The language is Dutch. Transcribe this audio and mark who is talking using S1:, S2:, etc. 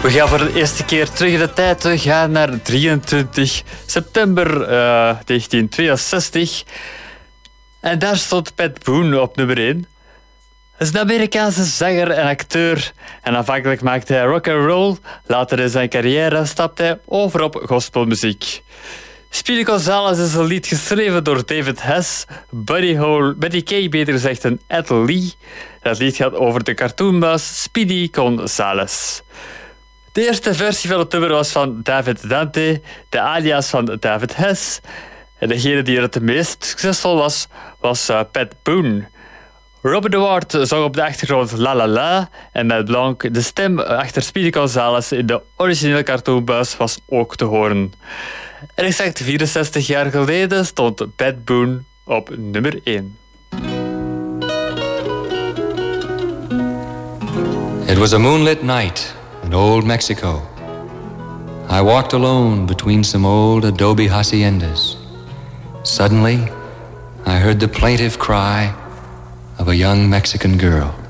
S1: We gaan voor de eerste keer terug in de tijd. We gaan naar 23 september 1962. En daar stond Pat Boone op nummer 1. Hij is een Amerikaanse zanger en acteur. En aanvankelijk maakte hij rock and roll. Later in zijn carrière stapte hij over op gospelmuziek. Speedy Gonzales is een lied geschreven door David Hess, Buddy Kay beter gezegd en Ed Lee. Dat lied gaat over de cartoonmuis Speedy Gonzales. De eerste versie van het nummer was van David Dante, de alias van David Hess. En degene die er het meest succesvol was Pat Boone. Robert Ward zong op de achtergrond La La La en Matt Blanc, de stem achter Speedy Gonzales in de originele cartoonbuis, was ook te horen. En exact 64 jaar geleden stond Pat Boone op nummer 1.
S2: It was a moonlit night in old Mexico. I walked alone between some old adobe haciendas. Suddenly, I heard the plaintive cry of a young Mexican girl.